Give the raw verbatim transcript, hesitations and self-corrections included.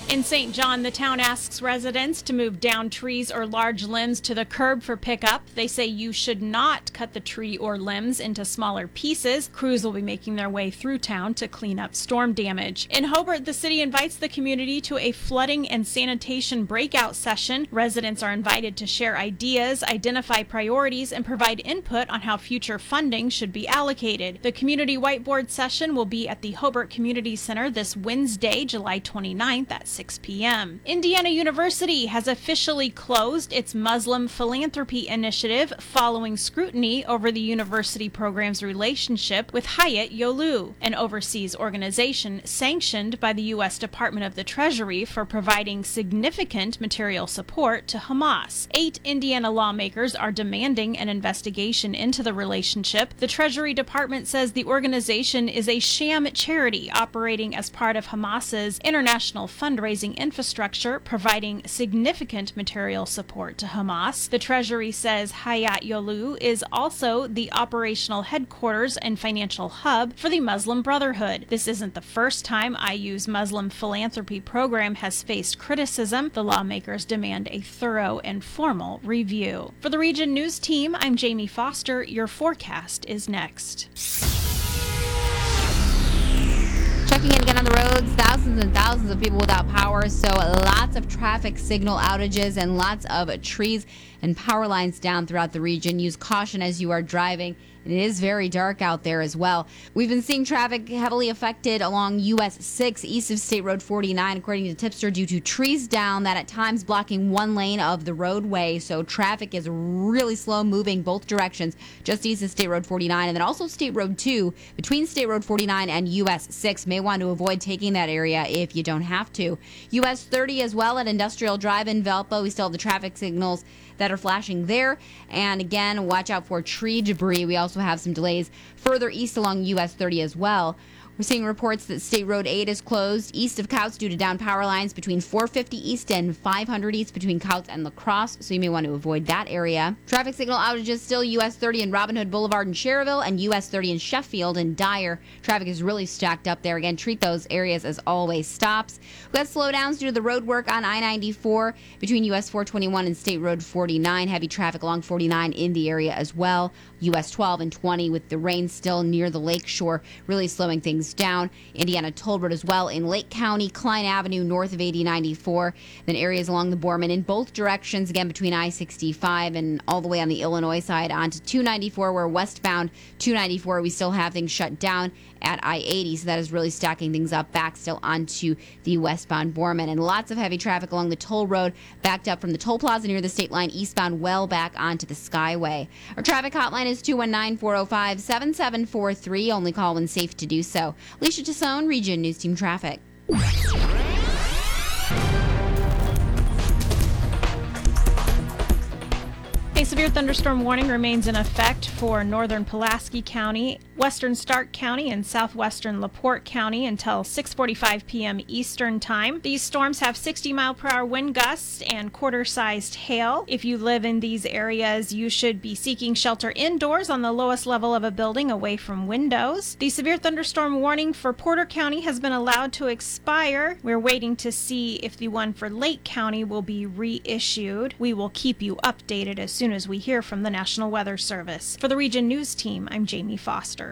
In Saint John, the town asks residents to move down trees or large limbs to the curb for pickup. They say you should not cut the tree or limbs into smaller pieces. Crews will be making their way through town to clean up storm damage. In Hobart, the city invites the community to a flooding and sanitation breakout session. Residents are invited to share ideas, identify priorities, and provide input on how future funding should be allocated. The community whiteboard session will be at the Hobart Community Center this Wednesday, July twenty-ninth at six p.m. Indiana University has officially closed its Muslim Philanthropy Initiative following scrutiny over the university program's relationship with Hayat Yolu, an overseas organization sanctioned by the U S Department of the Treasury for providing significant material support to Hamas. Eight Indiana lawmakers are demanding an investigation into the relationship. The Treasury Department says the organization is a sham charity operating as part of Hamas's international fundraising infrastructure, providing significant material support to Hamas. The Treasury says Hayat Yolu is also the operational headquarters and financial hub for the Muslim Brotherhood. This isn't the first time I U's Muslim Philanthropy Program has faced criticism. The lawmakers demand a thorough and formal review. For the Region News Team, I'm Jamie Foster. Your forecast is next. Checking in again on the roads, thousands and thousands of people without power, so lots of traffic signal outages and lots of trees and power lines down throughout the region. Use caution as you are driving. It is very dark out there as well. We've been seeing traffic heavily affected along U S six east of State Road forty-nine, according to Tipster, due to trees down that at times blocking one lane of the roadway. So traffic is really slow moving both directions, just east of State Road forty-nine, and then also State Road two between State Road forty-nine and U S six. May want to avoid taking that area if you don't have to. U S thirty as well at Industrial Drive in Valpo. We still have the traffic signals that are flashing there. And again, watch out for tree debris. We also have some delays further east along U S thirty as well. We're seeing reports that State Road eight is closed east of Couts due to down power lines between four fifty east and five hundred east between Couts and La Crosse, so you may want to avoid that area. Traffic signal outages still U S thirty in Robin Hood Boulevard in Cherville and U S thirty in Sheffield and Dyer. Traffic is really stacked up there. Again, treat those areas as always stops. We've got slowdowns due to the road work on I ninety-four between U S four twenty-one and State Road forty-nine. Heavy traffic along forty-nine in the area as well. U S twelve and twenty with the rain still near the lake shore, really slowing things down. Indiana Toll Road as well in Lake County, Klein Avenue north of eighty ninety-four. Then areas along the Borman in both directions, again between I sixty-five and all the way on the Illinois side onto two ninety-four, where westbound two ninety-four we still have things shut down at I eighty, so that is really stacking things up back still onto the westbound Borman. And lots of heavy traffic along the toll road, backed up from the toll plaza near the state line eastbound well back onto the Skyway. Our traffic hotline is two one nine, four oh five, seven seven four three. Only call when safe to do so. Alicia Tassone, Region News Team Traffic. A severe thunderstorm warning remains in effect for northern Pulaski County, western Stark County, and southwestern LaPorte County until six forty-five p.m. Eastern Time. These storms have sixty mile per hour wind gusts and quarter-sized hail. If you live in these areas, you should be seeking shelter indoors on the lowest level of a building away from windows. The severe thunderstorm warning for Porter County has been allowed to expire. We're waiting to see if the one for Lake County will be reissued. We will keep you updated as soon as we hear from the National Weather Service. For the Region News Team, I'm Jamie Foster.